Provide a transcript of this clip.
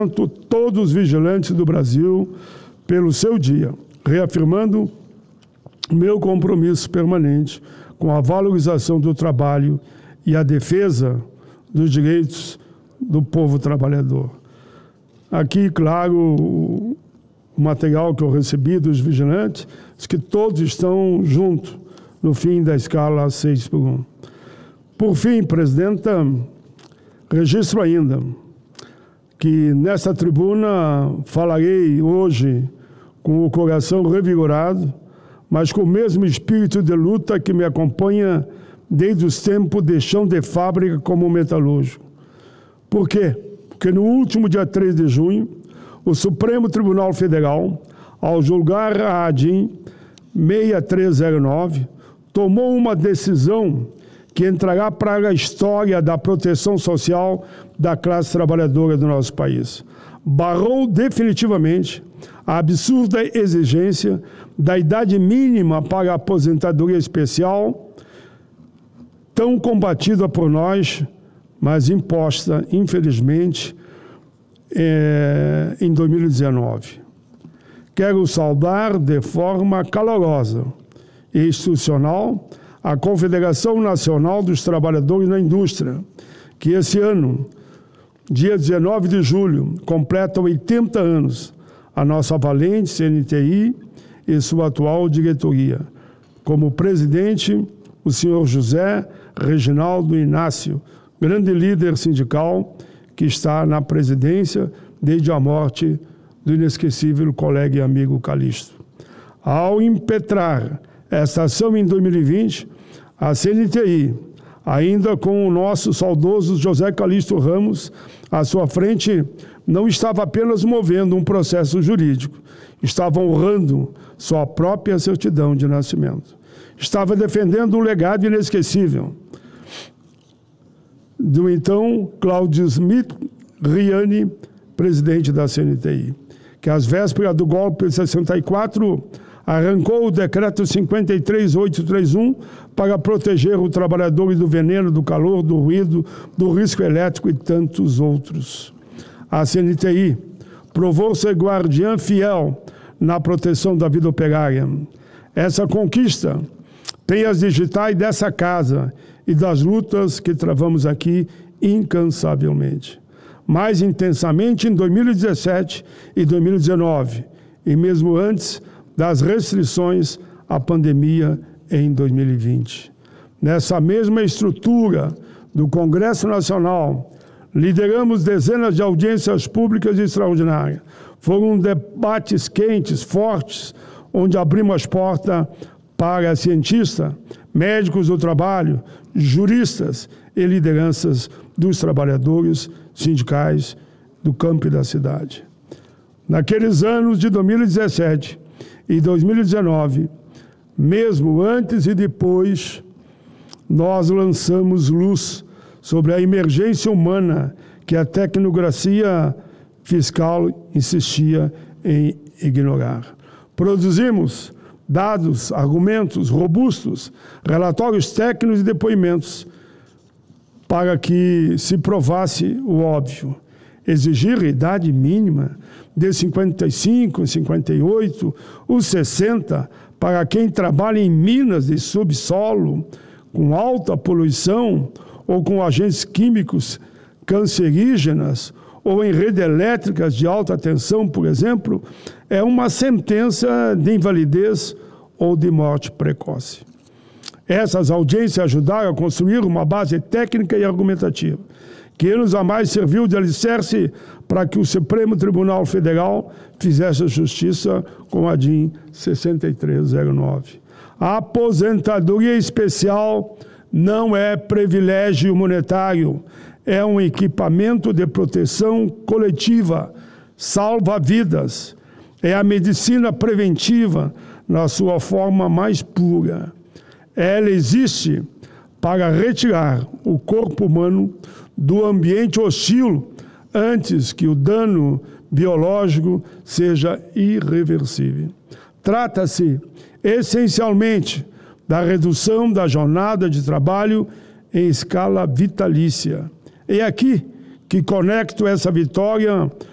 todos os vigilantes do Brasil pelo seu dia, reafirmando meu compromisso permanente com a valorização do trabalho e a defesa dos direitos do povo trabalhador. Aqui, claro, o material que eu recebi dos vigilantes diz que todos estão juntos no fim da escala 6x1. Por fim, presidenta, registro ainda que nesta tribuna falarei hoje com o coração revigorado, mas com o mesmo espírito de luta que me acompanha desde os tempos de chão de fábrica como metalúrgico. Por quê? Porque no último dia 3 de junho, o Supremo Tribunal Federal, ao julgar a ADIM 6309, tomou uma decisão que entrará para a história da proteção social da classe trabalhadora do nosso país. Barrou definitivamente a absurda exigência da idade mínima para a aposentadoria especial, tão combatida por nós, mas imposta, infelizmente, em 2019. Quero saudar de forma calorosa e institucional a Confederação Nacional dos Trabalhadores na Indústria, que esse ano, dia 19 de julho, completa 80 anos a nossa valente CNTI e sua atual diretoria. Como presidente, o senhor José Reginaldo Inácio, grande líder sindical que está na presidência desde a morte do inesquecível colega e amigo Calixto. Ao impetrar esta ação em 2020, a CNTI, ainda com o nosso saudoso José Calixto Ramos à sua frente, não estava apenas movendo um processo jurídico, estava honrando sua própria certidão de nascimento. Estava defendendo um legado inesquecível do então Cláudio Smith Riani, presidente da CNTI, que às vésperas do golpe de 64 arrancou o decreto 53831 para proteger o trabalhador do veneno, do calor, do ruído, do risco elétrico e tantos outros. A CNTI provou ser guardiã fiel na proteção da vida operária. Essa conquista tem as digitais dessa casa e das lutas que travamos aqui incansavelmente. Mais intensamente em 2017 e 2019, e mesmo antes das restrições à pandemia em 2020. Nessa mesma estrutura do Congresso Nacional, lideramos dezenas de audiências públicas extraordinárias. Foram debates quentes, fortes, onde abrimos as portas para cientistas, médicos do trabalho, juristas e lideranças dos trabalhadores sindicais do campo e da cidade. Naqueles anos de 2017 e 2019, mesmo antes e depois, nós lançamos luz sobre a emergência humana que a tecnocracia fiscal insistia em ignorar. Produzimos dados, argumentos robustos, relatórios técnicos e depoimentos para que se provasse o óbvio. Exigir idade mínima de 55, 58, os 60, para quem trabalha em minas de subsolo, com alta poluição ou com agentes químicos cancerígenas, ou em redes elétricas de alta tensão, por exemplo, é uma sentença de invalidez ou de morte precoce. Essas audiências ajudaram a construir uma base técnica e argumentativa, que anos a mais serviu de alicerce para que o Supremo Tribunal Federal fizesse a justiça com a DIN 6309. A aposentadoria especial não é privilégio monetário, é um equipamento de proteção coletiva, salva vidas, é a medicina preventiva na sua forma mais pura. Ela existe para retirar o corpo humano do ambiente hostil antes que o dano biológico seja irreversível. Trata-se essencialmente da redução da jornada de trabalho em escala vitalícia. É aqui que conecto essa vitória